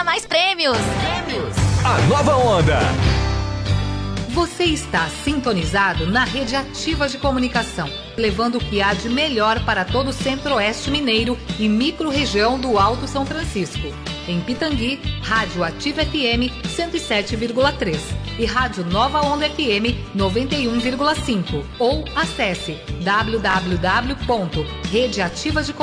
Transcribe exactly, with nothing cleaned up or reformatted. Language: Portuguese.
mais prêmios. Prêmios. A nova onda. Você está sintonizado na Rede Ativa de Comunicação, levando o que há de melhor para todo o Centro-Oeste Mineiro e micro-região do Alto São Francisco. Em Pitangui, Rádio Ativa F M cento e sete vírgula três e Rádio Nova Onda F M noventa e um vírgula cinco. Ou acesse w w w ponto rede ativa de